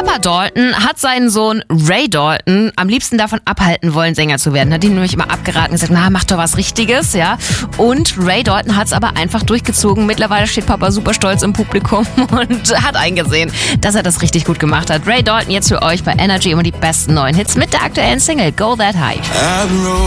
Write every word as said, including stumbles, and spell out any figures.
Papa Dalton hat seinen Sohn Ray Dalton am liebsten davon abhalten wollen, Sänger zu werden. Hat ihm nämlich immer abgeraten und gesagt, na, mach doch was Richtiges, ja. Und Ray Dalton hat es aber einfach durchgezogen. Mittlerweile steht Papa super stolz im Publikum und hat eingesehen, dass er das richtig gut gemacht hat. Ray Dalton jetzt für euch bei Energy immer die besten neuen Hits mit der aktuellen Single Go That High.